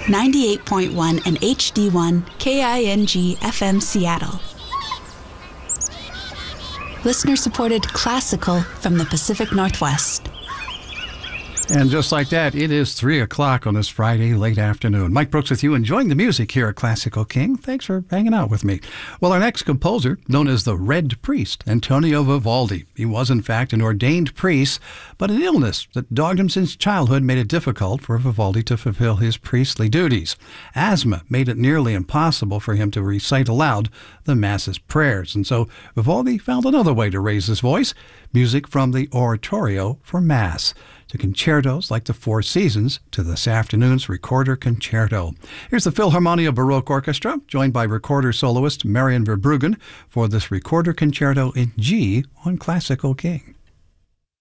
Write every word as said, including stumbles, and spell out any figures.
ninety-eight point one and H D one K I N G F M Seattle. Listener-supported classical from the Pacific Northwest. And just like that, it is three o'clock on this Friday late afternoon. Mike Brooks with you, enjoying the music here at Classical King. Thanks for hanging out with me. Well, our next composer, known as the Red Priest, Antonio Vivaldi. He was, in fact, an ordained priest, but an illness that dogged him since childhood made it difficult for Vivaldi to fulfill his priestly duties. Asthma made it nearly impossible for him to recite aloud the Mass's prayers, and so Vivaldi found another way to raise his voice, music from the Oratorio for Mass, to concertos like the Four Seasons, to this afternoon's Recorder Concerto. Here's the Philharmonia Baroque Orchestra, joined by recorder soloist Marian Verbruggen for this Recorder Concerto in G on Classical King.